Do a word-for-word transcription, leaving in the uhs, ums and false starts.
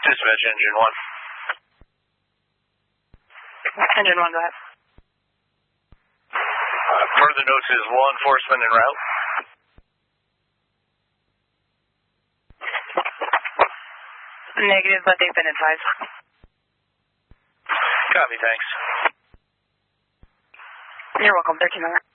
Dispatch, engine one. Engine one, go ahead. Uh, further notes is law enforcement en route. Negative, but they've been advised. Copy, thanks. You're welcome. thirteen minutes.